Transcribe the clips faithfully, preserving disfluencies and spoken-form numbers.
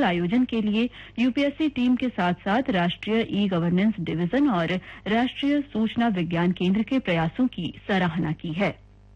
सफल आयोजन के लिए यूपीएससी टीम के साथ साथ राष्ट्रीय ई गवर्नेंस डिवीजन और राष्ट्रीय सूचना विज्ञान केंद्र के प्रयासों की सराहना की है।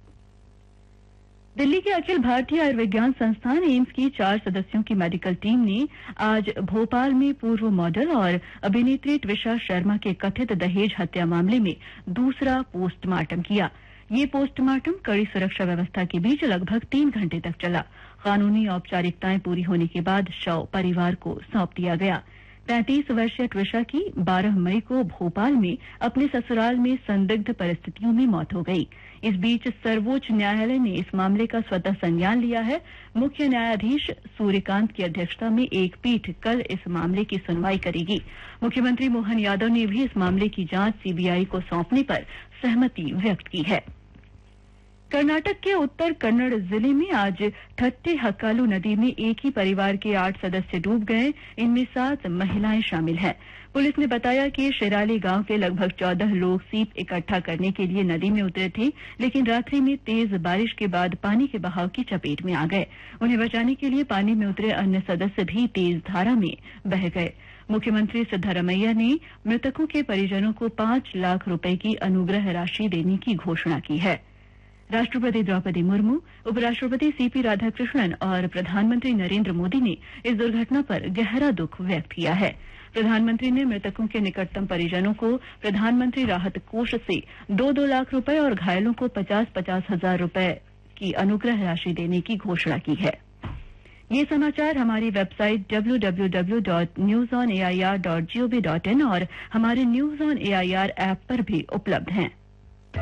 दिल्ली के अखिल भारतीय आयुर्विज्ञान संस्थान एम्स की चार सदस्यों की मेडिकल टीम ने आज भोपाल में पूर्व मॉडल और अभिनेत्री त्विषा शर्मा के कथित दहेज हत्या मामले में दूसरा पोस्टमार्टम किया। ये पोस्टमार्टम कड़ी सुरक्षा व्यवस्था के बीच लगभग तीन घंटे तक चला। कानूनी औपचारिकताएं पूरी होने के बाद शव परिवार को सौंप दिया गया। पैंतीस वर्षीय त्विषा की बारह मई को भोपाल में अपने ससुराल में संदिग्ध परिस्थितियों में मौत हो गई। इस बीच सर्वोच्च न्यायालय ने इस मामले का स्वतः संज्ञान लिया है। मुख्य न्यायाधीश सूर्यकांत की अध्यक्षता में एक पीठ कल इस मामले की सुनवाई करेगी। मुख्यमंत्री मोहन यादव ने भी इस मामले की जांच सीबीआई को सौंपने पर सहमति व्यक्त की है। कर्नाटक के उत्तर कन्नड़ जिले में आज ठट्टे हक्कालू नदी में एक ही परिवार के आठ सदस्य डूब गए। इनमें सात महिलाएं शामिल हैं। पुलिस ने बताया कि शिराली गांव के लगभग चौदह लोग सीप इकट्ठा करने के लिए नदी में उतरे थे, लेकिन रात्रि में तेज बारिश के बाद पानी के बहाव की चपेट में आ गए। उन्हें बचाने के लिए पानी में उतरे अन्य सदस्य भी तेज धारा में बह गए। मुख्यमंत्री सिद्धारमैया ने मृतकों के परिजनों को पांच लाख रुपए की अनुग्रह राशि देने की घोषणा की है। राष्ट्रपति द्रौपदी मुर्मू, उपराष्ट्रपति सीपी राधाकृष्णन और प्रधानमंत्री नरेंद्र मोदी ने इस दुर्घटना पर गहरा दुख व्यक्त किया है। प्रधानमंत्री ने मृतकों के निकटतम परिजनों को प्रधानमंत्री राहत कोष से दो दो लाख रुपए और घायलों को पचास पचास हजार रुपए की अनुग्रह राशि देने की घोषणा की है। ये समाचार हमारी website W W W dot news on A I R dot G O V dot in और हमारे news on A I R app पर भी उपलब्ध हैं।